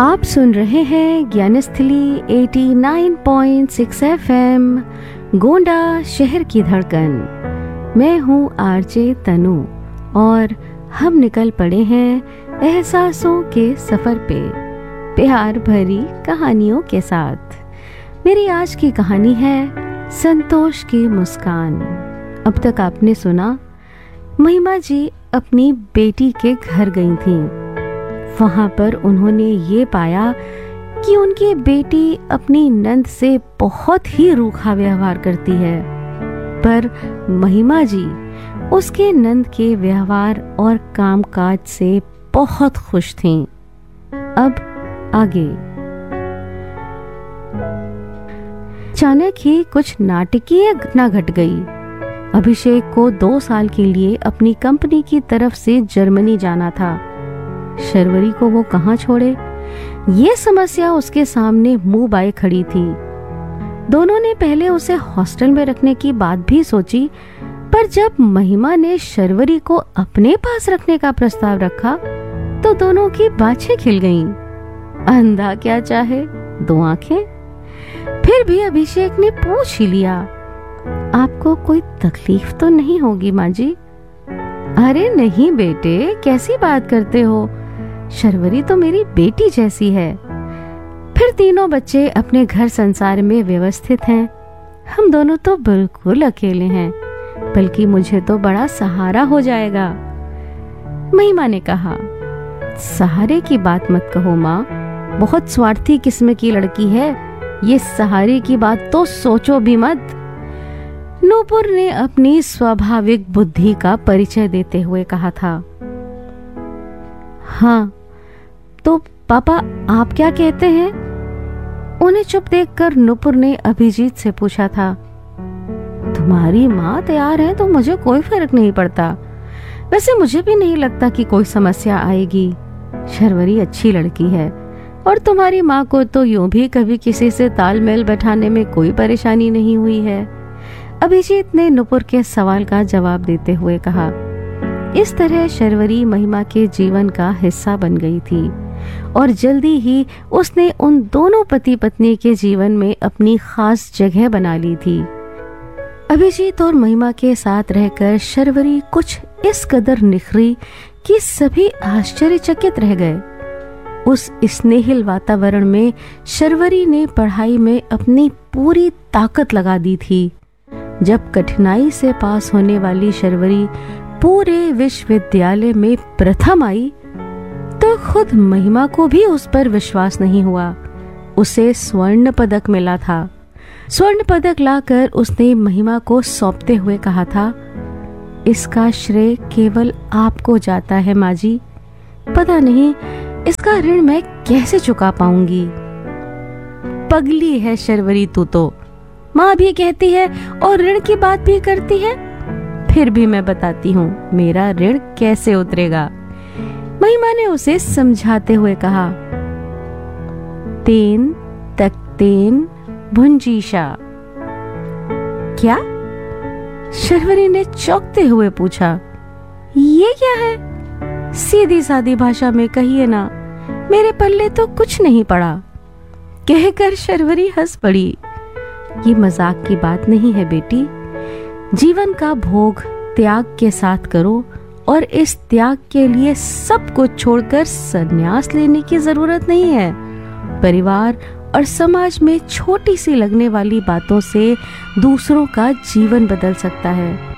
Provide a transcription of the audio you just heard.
आप सुन रहे हैं ज्ञानस्थली 89.6 FM गोंडा शहर की धड़कन। मैं हूँ आरजे तनु और हम निकल पड़े हैं एहसासों के सफर पे प्यार भरी कहानियों के साथ। मेरी आज की कहानी है संतोष की मुस्कान। अब तक आपने सुना महिमा जी अपनी बेटी के घर गई थीं। वहां पर उन्होंने ये पाया कि उनकी बेटी अपनी नंद से बहुत ही रूखा व्यवहार करती है, पर महिमा जी उसके नंद के व्यवहार और कामकाज से बहुत खुश थीं। अब आगे। अचानक ही कुछ नाटकीय घटना घट गई। अभिषेक को 2 साल के लिए अपनी कंपनी की तरफ से जर्मनी जाना था। शर्वरी को वो कहाँ छोड़े, ये समस्या उसके सामने मुंह बाए खड़ी थी। दोनों ने पहले उसे हॉस्टल में रखने की बात भी सोची, पर जब महिमा ने शर्वरी को अपने पास रखने का प्रस्ताव रखा तो दोनों की बाछें खिल गईं। अंधा क्या चाहे 2 आंखें। फिर भी अभिषेक ने पूछ ही लिया, आपको कोई तकलीफ तो नहीं होगी माँ जी? अरे नहीं बेटे, कैसी बात करते हो, शर्वरी तो मेरी बेटी जैसी है। फिर तीनों बच्चे अपने घर संसार में व्यवस्थित हैं। हम दोनों तो बिल्कुल अकेले हैं, बल्कि मुझे तो बड़ा सहारा हो जाएगा। महिमा ने कहा, सहारे की बात मत कहो माँ, बहुत स्वार्थी किस्म की लड़की है, ये सहारे की बात तो सोचो भी मत। नूपुर ने अपनी स्वाभाविक बुद्धि का परिचय देते हुए कहा था। हाँ, तो पापा आप क्या कहते हैं? उन्हें चुप देखकर नूपुर ने अभिजीत से पूछा था। तुम्हारी माँ तैयार है तो मुझे कोई फर्क नहीं पड़ता। वैसे मुझे भी नहीं लगता कि कोई समस्या आएगी। शर्वरी अच्छी लड़की है और तुम्हारी माँ को तो यूं भी कभी किसी से तालमेल बैठाने में कोई परेशानी नहीं हुई है। अभिजीत ने नूपुर के सवाल का जवाब देते हुए कहा। इस तरह शर्वरी महिमा के जीवन का हिस्सा बन गई थी और जल्दी ही उसने उन दोनों पति पत्नी के जीवन में अपनी खास जगह बना ली थी। अभिजीत और महिमा के साथ रहकर शर्वरी कुछ इस कदर निखरी कि सभी आश्चर्यचकित रह गए। उस स्नेहिल वातावरण में शर्वरी ने पढ़ाई में अपनी पूरी ताकत लगा दी थी। जब कठिनाई से पास होने वाली शर्वरी पूरे विश्वविद्यालय में प्रथम आई तो खुद महिमा को भी उस पर विश्वास नहीं हुआ। उसे स्वर्ण पदक मिला था। स्वर्ण पदक लाकर उसने महिमा को सौंपते हुए कहा था, इसका श्रेय केवल आपको जाता है माँ जी। पता नहीं इसका ऋण मैं कैसे चुका पाऊंगी। पगली है शर्वरी तू तो, माँ भी कहती है और ऋण की बात भी करती है। फिर भी मैं बताती हूँ मेरा ऋण कैसे उतरेगा। महिमा ने उसे समझाते हुए कहा। तेन तक तेन भुंजीशा। क्या? शर्वरी ने चौंकते हुए पूछा। ये क्या है? सीधी सादी भाषा में कहिए ना, मेरे पल्ले तो कुछ नहीं पड़ा। कहकर शर्वरी हंस पड़ी। ये मजाक की बात नहीं है बेटी। जीवन का भोग त्याग के साथ करो और इस त्याग के लिए सब कुछ छोड़कर संन्यास लेने की जरूरत नहीं है। परिवार और समाज में छोटी सी लगने वाली बातों से दूसरों का जीवन बदल सकता है।